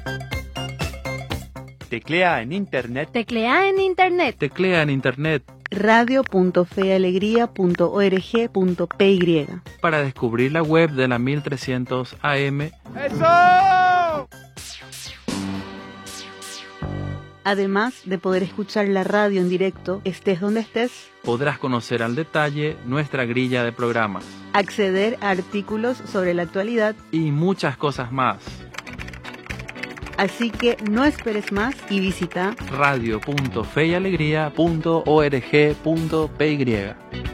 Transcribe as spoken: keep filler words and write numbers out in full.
Teclea en internet. Teclea en internet. Teclea en internet. radio punto fe y alegría punto org punto py para descubrir la web de la mil trescientos A M. ¡Eso! Además de poder escuchar la radio en directo, estés donde estés, podrás conocer al detalle nuestra grilla de programas, acceder a artículos sobre la actualidad y muchas cosas más. Así que no esperes más y visita radio punto fe y alegría punto org punto py.